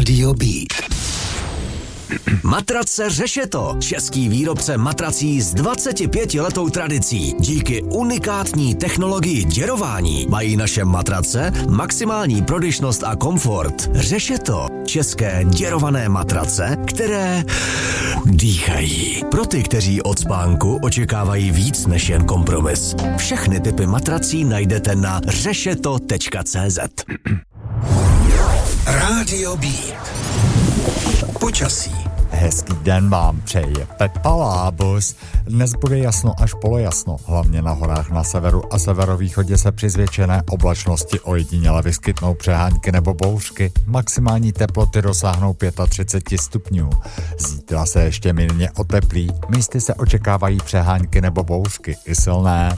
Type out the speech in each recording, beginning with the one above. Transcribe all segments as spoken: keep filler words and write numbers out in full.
Rádio Beat. Matrace Řešeto, český výrobce matrací s dvacetipětiletou tradicí. Díky unikátní technologii děrování mají naše matrace maximální prodyšnost a komfort. Řešeto, české děrované matrace, které dýchají. Pro ty, kteří od spánku očekávají víc než jen kompromis. Všechny typy matrací najdete na řešeto tečka cé zet. Rádio Beat. Počasí. Hezký den vám přeje Pepa Lábus. Dnes bude jasno až polojasno, hlavně na horách na severu a severovýchodě se při zvětšené oblačnosti ojediněle vyskytnou přehánky nebo bouřky. Maximální teploty dosáhnou třicet pět stupňů. Zítra se ještě mírně oteplí, místy se očekávají přehánky nebo bouřky, i silné.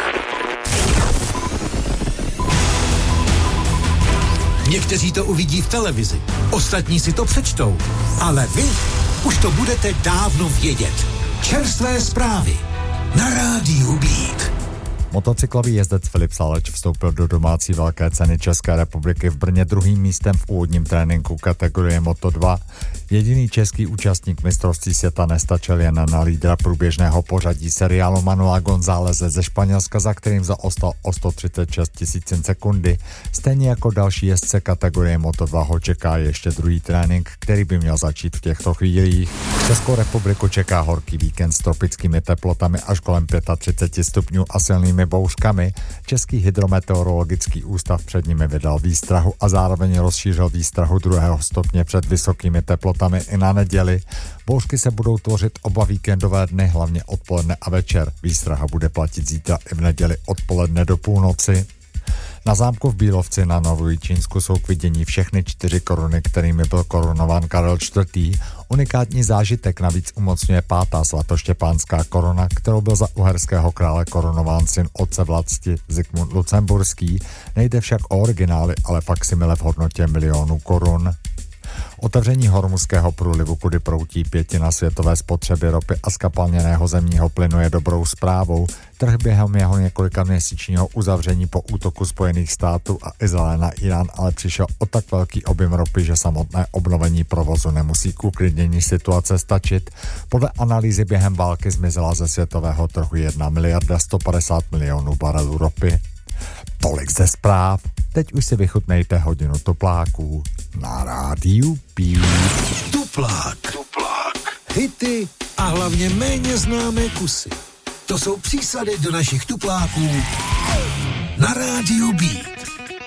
Někteří to uvidí v televizi, ostatní si to přečtou, ale vy už to budete dávno vědět. Čerstvé zprávy na Rádiu Beat. Motocyklový jezdec Filip Saleč vstoupil do domácí velké ceny České republiky v Brně druhým místem v úvodním tréninku kategorie Moto dva. Jediný český účastník mistrovství světa nestačil jen na lídra průběžného pořadí seriálu Manuela Gonzáleze ze Španělska, za kterým zaostal o sto třicet šest tisícin sekundy. Stejně jako další jezdce kategorie Moto dva ho čeká ještě druhý trénink, který by měl začít v těchto chvílích. Českou republiku čeká horký víkend s tropickými teplotami až kolem třicet pět stupňů a silnými bouřkami. Český hydrometeorologický ústav před nimi vydal výstrahu a zároveň rozšířil výstrahu druhého stupně před vysokými teplotami i na neděli. Bouřky se budou tvořit oba víkendové dny, hlavně odpoledne a večer. Výstraha bude platit zítra i v neděli odpoledne do půlnoci. Na zámku v Bílovci na Novojičínsku jsou k vidění všechny čtyři koruny, kterými byl korunován Karel čtvrtý. Unikátní zážitek navíc umocňuje pátá svatoštěpánská koruna, kterou byl za uherského krále korunován syn otce Vlasty Zikmund Lucemburský. Nejde však o originály, ale faksimile v hodnotě milionů korun. Otevření Hormuzského průlivu, kudy proutí pětina světové spotřeby ropy a skapalněného zemního plynu, je dobrou zprávou. Trh během jeho několika měsíčního uzavření po útoku Spojených států a Izraele na Irán ale přišel o tak velký objem ropy, že samotné obnovení provozu nemusí k uklidnění situace stačit. Podle analýzy během války zmizela ze světového trhu jedna miliarda sto padesát milionů barelů ropy. Tolik ze zpráv. Teď už si vychutnejte hodinu tupláků na Rádiu Beat. Tuplák. Tuplák. Hity a hlavně méně známé kusy. To jsou přísady do našich tupláků na Rádiu Beat.